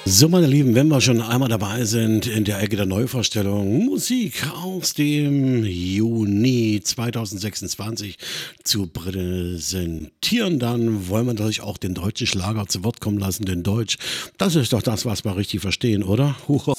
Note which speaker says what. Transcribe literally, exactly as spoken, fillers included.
Speaker 1: So, meine Lieben, wenn wir schon einmal dabei sind in der Ecke der Neuvorstellung, Musik aus dem Juni zweitausendsechsundzwanzig zu präsentieren, dann wollen wir natürlich auch den deutschen Schlager zu Wort kommen lassen, denn Deutsch, das ist doch das, was wir richtig verstehen, oder?